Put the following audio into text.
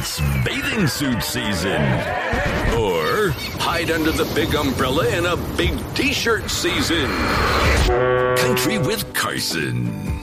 It's bathing suit season. Or hide under the big umbrella in a big t-shirt season. Country with Carson.